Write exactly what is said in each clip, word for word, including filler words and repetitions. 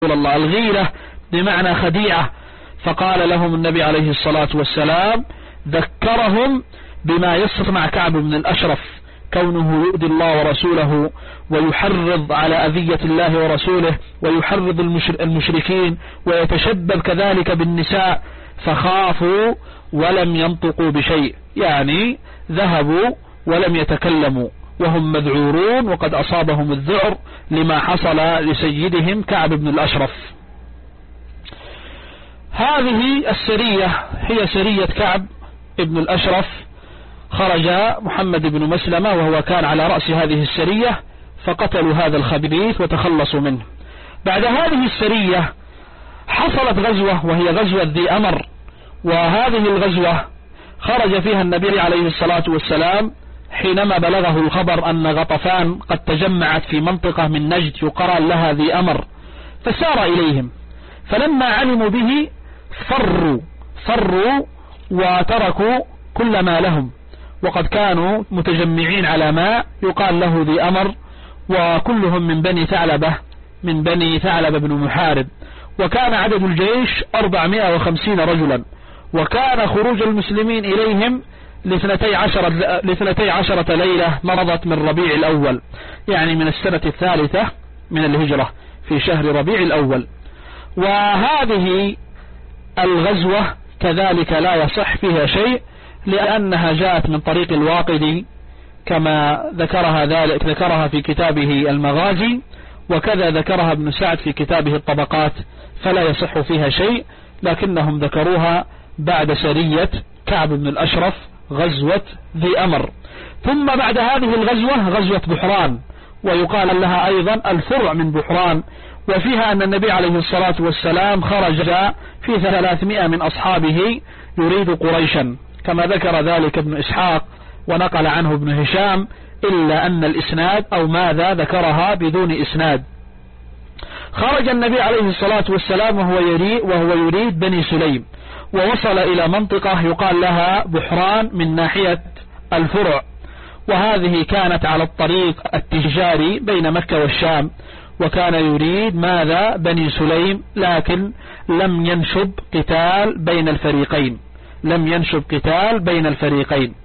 الله. الغيرة بمعنى خديعة. فقال لهم النبي عليه الصلاة والسلام، ذكرهم بما يصنع كعب بن الأشرف، كونه يؤذي الله ورسوله ويحرض على أذية الله ورسوله ويحرض المشركين ويتشبب كذلك بالنساء، فخافوا ولم ينطقوا بشيء، يعني ذهبوا ولم يتكلموا وهم مذعورون وقد أصابهم الذعر لما حصل لسيدهم كعب بن الأشرف. هذه السرية هي سرية كعب بن الأشرف. خرج محمد بن مسلمة وهو كان على رأس هذه السرية، فقتلوا هذا الخبيث وتخلصوا منه. بعد هذه السرية حصلت غزوة وهي غزوة ذي أمر، وهذه الغزوة خرج فيها النبي عليه الصلاة والسلام حينما بلغه الخبر أن غطفان قد تجمعت في منطقة من نجد يقال لها ذي أمر، فسار إليهم، فلما علموا به فروا فروا وتركوا كل ما لهم، وقد كانوا متجمعين على ماء يقال له ذي أمر، وكلهم من بني ثعلبة من بني ثعلبة بن محارب، وكان عدد الجيش أربعمائة وخمسين رجلا، وكان خروج المسلمين إليهم لاثنتي عشرة, لاثنتي عشرة ليلة مرضت من ربيع الأول، يعني من السنة الثالثة من الهجرة في شهر ربيع الأول. وهذه الغزوة كذلك لا يصح فيها شيء، لأنها جاءت من طريق الواقدي كما ذكرها ذلك ذكرها في كتابه المغازي، وكذا ذكرها ابن سعد في كتابه الطبقات، فلا يصح فيها شيء، لكنهم ذكروها بعد سرية كعب بن الأشرف غزوة ذي أمر. ثم بعد هذه الغزوة غزوة بحران، ويقال لها أيضا الفرع من بحران، وفيها أن النبي عليه الصلاة والسلام خرج في ثلاثمائة من أصحابه يريد قريشا، كما ذكر ذلك ابن إسحاق ونقل عنه ابن هشام، إلا أن الإسناد أو ماذا ذكرها بدون إسناد. خرج النبي عليه الصلاة والسلام وهو يريد, وهو يريد بني سليم، ووصل إلى منطقة يقال لها بحران من ناحية الفرع، وهذه كانت على الطريق التجاري بين مكة والشام، وكان يريد ماذا بني سليم، لكن لم ينشب قتال بين الفريقين لم ينشب قتال بين الفريقين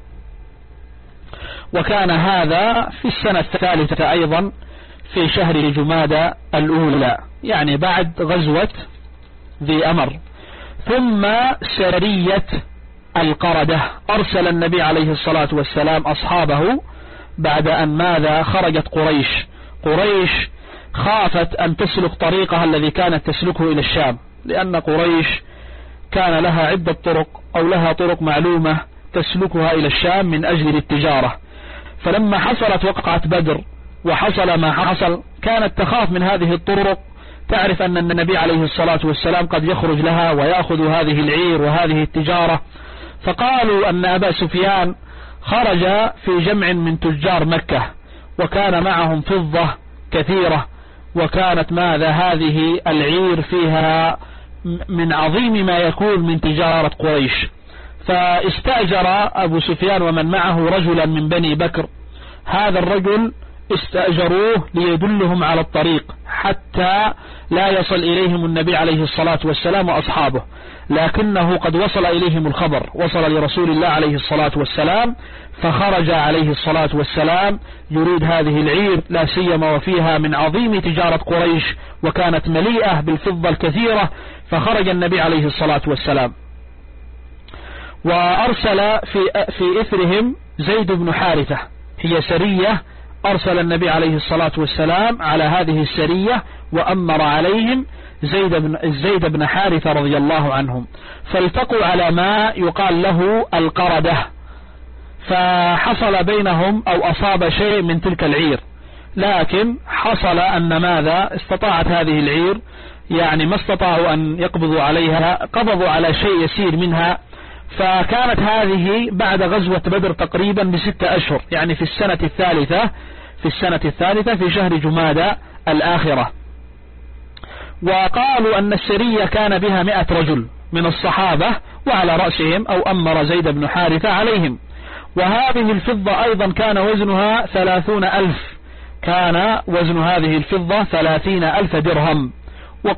وكان هذا في السنة الثالثة أيضا في شهر جمادى الأولى، يعني بعد غزوة ذي أمر. ثم سرية القردة، أرسل النبي عليه الصلاة والسلام أصحابه بعد أن ماذا خرجت قريش قريش خافت أن تسلك طريقها الذي كانت تسلكه إلى الشام، لأن قريش كان لها عدة طرق أو لها طرق معلومة تسلكها إلى الشام من أجل التجارة. فلما حصلت وقعة بدر وحصل ما حصل كانت تخاف من هذه الطرق، تعرف أن النبي عليه الصلاة والسلام قد يخرج لها ويأخذ هذه العير وهذه التجارة. فقالوا أن أبا سفيان خرج في جمع من تجار مكة، وكان معهم فضة كثيرة، وكانت ماذا هذه العير فيها من عظيم ما يكون من تجارة قريش. فاستأجر أبو سفيان ومن معه رجلا من بني بكر، هذا الرجل استأجروه ليدلهم على الطريق حتى لا يصل إليهم النبي عليه الصلاة والسلام وأصحابه، لكنه قد وصل إليهم الخبر، وصل لرسول الله عليه الصلاة والسلام، فخرج عليه الصلاة والسلام يريد هذه العير، لا سيما وفيها من عظيم تجارة قريش وكانت مليئة بالفضة الكثيرة. فخرج النبي عليه الصلاة والسلام وأرسل في, في إثرهم زيد بن حارثة، هي سرية أرسل النبي عليه الصلاة والسلام على هذه السرية وأمر عليهم زيد بن, زيد بن حارثة رضي الله عنهم، فالتقوا على ما يقال له القردة، فحصل بينهم أو أصاب شيء من تلك العير، لكن حصل أن ماذا استطاعت هذه العير، يعني ما استطاعوا أن يقبضوا عليها، قبضوا على شيء يسير منها. فكانت هذه بعد غزوة بدر تقريبا بستة أشهر، يعني في السنة الثالثة في السنة الثالثة في شهر جمادى الآخرة. وقالوا أن السرية كان بها مئة رجل من الصحابة وعلى رأسهم أو أمر زيد بن حارثة عليهم. وهذه الفضة أيضا كان وزنها ثلاثون ألف، كان وزن هذه الفضة ثلاثين ألف درهم،